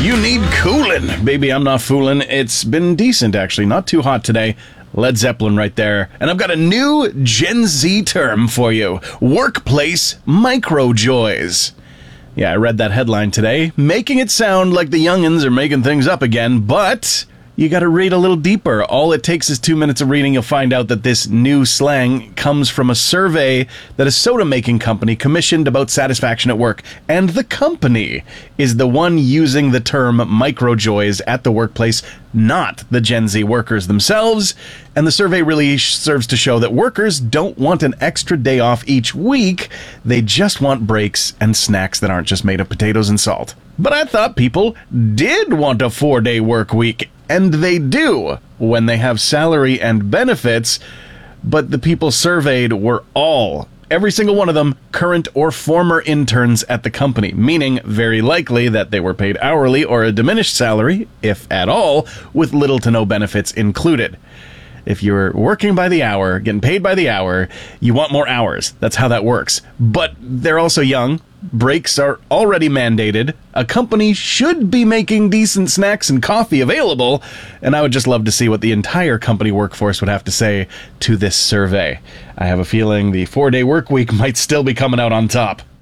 You need cooling. Baby, I'm not fooling. It's been decent, actually. Not too hot today. Led Zeppelin right there. And I've got a new Gen Z term for you. Workplace microjoys. Yeah, I read that headline today, making it sound like the youngins are making things up again, but you gotta read a little deeper. All it takes is 2 minutes of reading. You'll find out that this new slang comes from a survey that a soda-making company commissioned about satisfaction at work. And the company is the one using the term microjoys at the workplace, not the Gen Z workers themselves. And the survey really serves to show that workers don't want an extra day off each week. They just want breaks and snacks that aren't just made of potatoes and salt. But I thought people did want a 4-day work week. And they do, when they have salary and benefits, but the people surveyed were every single one of them, current or former interns at the company, meaning very likely that they were paid hourly or a diminished salary, if at all, with little to no benefits included. If you're working by the hour, getting paid by the hour, you want more hours. That's how that works. But they're also young. Breaks are already mandated. A company should be making decent snacks and coffee available. And I would just love to see what the entire company workforce would have to say to this survey. I have a feeling the 4-day work week might still be coming out on top.